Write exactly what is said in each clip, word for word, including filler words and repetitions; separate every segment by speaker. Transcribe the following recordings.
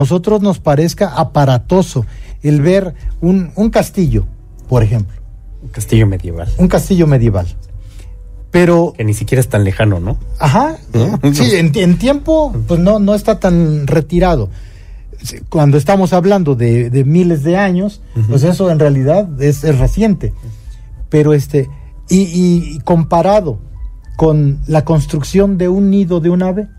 Speaker 1: nosotros nos parezca aparatoso el ver un, un castillo, por ejemplo.
Speaker 2: Un castillo medieval.
Speaker 1: Un castillo medieval. Pero...
Speaker 2: que ni siquiera es tan lejano, ¿no?
Speaker 1: Ajá. ¿Mm? Sí, en, en tiempo, pues no, no está tan retirado. Cuando estamos hablando de, de miles de años, uh-huh. pues eso en realidad es, es reciente. Pero este, y, y comparado con la construcción de un nido de un ave.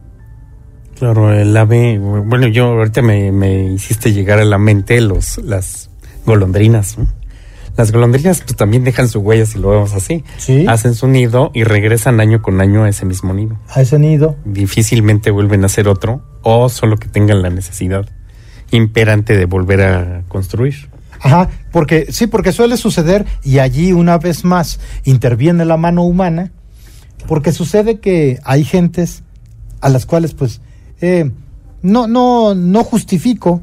Speaker 2: Claro, el ave, bueno, yo ahorita me, me hiciste llegar a la mente los, las golondrinas, ¿no? Las golondrinas pues también dejan su huella, si lo vemos así.
Speaker 1: ¿Sí?
Speaker 2: Hacen su nido y regresan año con año a ese mismo nido.
Speaker 1: A ese nido.
Speaker 2: Difícilmente vuelven a hacer otro, o solo que tengan la necesidad imperante de volver a construir.
Speaker 1: Ajá, porque sí, porque suele suceder, y allí una vez más interviene la mano humana, porque sucede que hay gentes a las cuales pues eh, no, no, no justifico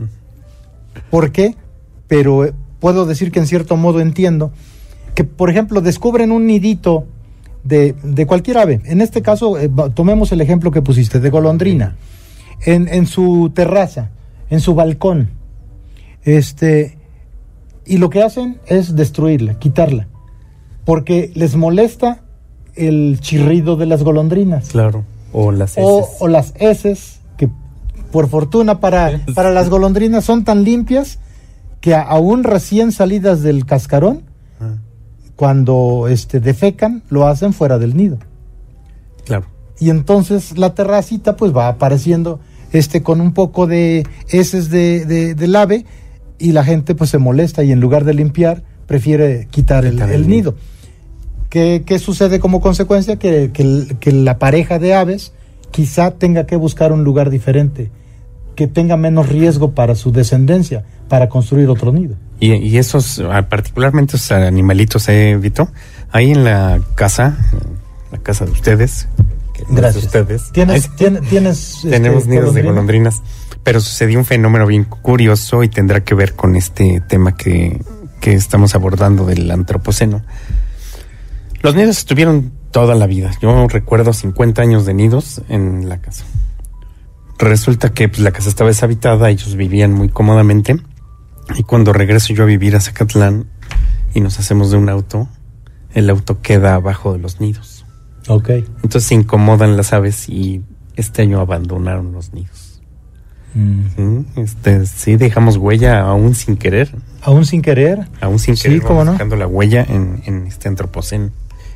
Speaker 1: por qué, pero eh, puedo decir que en cierto modo entiendo que, por ejemplo, descubren un nidito de, de cualquier ave. En este caso, eh, tomemos el ejemplo que pusiste, de golondrina, en, en su terraza, en su balcón. Este, y lo que hacen es destruirla, quitarla, porque les molesta el chirrido de las golondrinas.
Speaker 2: Claro, o las heces.
Speaker 1: O, o las heces, que por fortuna para, para las golondrinas son tan limpias que aún recién salidas del cascarón, ah. cuando este, defecan, lo hacen fuera del nido.
Speaker 2: Claro.
Speaker 1: Y entonces la terracita pues va apareciendo este, con un poco de heces de, de, del ave, y la gente pues se molesta y en lugar de limpiar prefiere quitar el, el, el nido. ¿Qué, ¿Qué sucede como consecuencia? Que, que, que la pareja de aves quizá tenga que buscar un lugar diferente, que tenga menos riesgo para su descendencia, para construir otro nido.
Speaker 2: Y, y esos, particularmente esos animalitos, eh, Vito, ahí en la casa, la casa de ustedes, que
Speaker 1: gracias.
Speaker 2: Ustedes,
Speaker 1: ¿Tienes, tienes, tienes
Speaker 2: tenemos
Speaker 1: este,
Speaker 2: nidos
Speaker 1: golondrina?
Speaker 2: de golondrinas, pero sucedió un fenómeno bien curioso y tendrá que ver con este tema que, que estamos abordando del antropoceno. Los nidos estuvieron toda la vida. Yo recuerdo cincuenta años de nidos en la casa. Resulta que pues, la casa estaba deshabitada, ellos vivían muy cómodamente, y cuando regreso yo a vivir a Zacatlán y nos hacemos de un auto, el auto queda abajo de los nidos.
Speaker 1: Ok.
Speaker 2: Entonces se incomodan las aves y este año abandonaron los nidos. Mm. Este, sí, dejamos huella aún sin querer.
Speaker 1: ¿Aún sin querer?
Speaker 2: Aún sin querer,
Speaker 1: sí, ¿cómo no?
Speaker 2: dejando la huella en, en este antropoceno.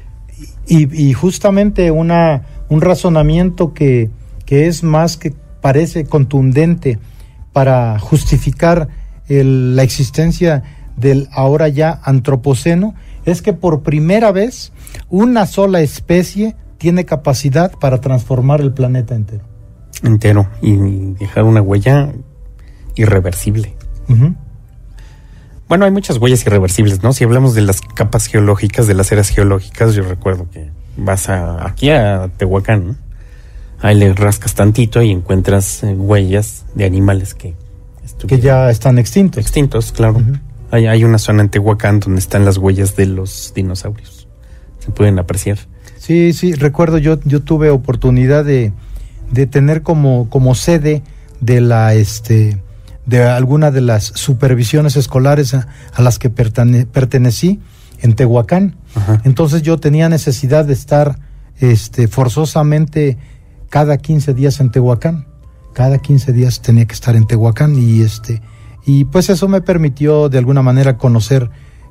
Speaker 1: Y, y justamente una, un razonamiento que, que es más que parece contundente para justificar el, la existencia del ahora ya antropoceno, es que por primera vez una sola especie tiene capacidad para transformar el planeta entero.
Speaker 2: Entero, y dejar una huella irreversible.
Speaker 1: Uh-huh.
Speaker 2: Bueno, hay muchas huellas irreversibles, ¿no? Si hablamos de las capas geológicas, de las eras geológicas, yo recuerdo que vas a, aquí a Tehuacán, ¿no? Ahí le rascas tantito y encuentras eh, huellas de animales que
Speaker 1: que ya están extintos.
Speaker 2: Extintos, claro. Uh-huh. Hay, hay una zona en Tehuacán donde están las huellas de los dinosaurios. Se pueden apreciar.
Speaker 1: Sí, sí, recuerdo, yo, yo tuve oportunidad de, de tener como, como sede de la este de alguna de las supervisiones escolares a, a las que pertene, pertenecí en Tehuacán. Uh-huh. Entonces yo tenía necesidad de estar este forzosamente cada quince días en Tehuacán. Cada quince días tenía que estar en Tehuacán y este y pues eso me permitió de alguna manera conocer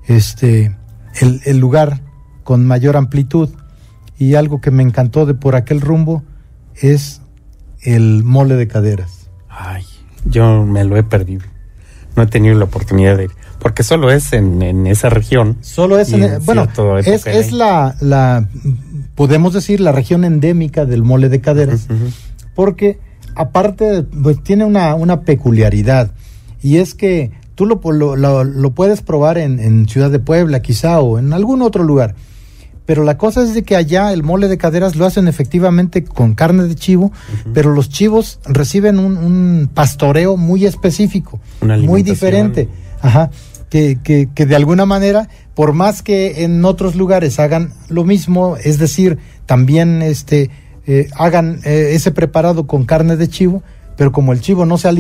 Speaker 1: este el, el lugar con mayor amplitud. Y algo que me encantó de por aquel rumbo es el mole de caderas.
Speaker 2: Ay, yo me lo he perdido. No he tenido la oportunidad de ir, porque solo es en, en esa región.
Speaker 1: Solo es en, en bueno, es, es la, la, podemos decir, la región endémica del mole de caderas, uh-huh. porque aparte, pues tiene una, una peculiaridad, y es que tú lo, lo, lo, lo puedes probar en, en Ciudad de Puebla, quizá, o en algún otro lugar. Pero la cosa es de que allá el mole de caderas lo hacen efectivamente con carne de chivo, uh-huh. pero los chivos reciben un, un pastoreo muy específico, muy diferente, ajá, que, que, que de alguna manera, por más que en otros lugares hagan lo mismo, es decir, también este eh, hagan eh, ese preparado con carne de chivo, pero como el chivo no se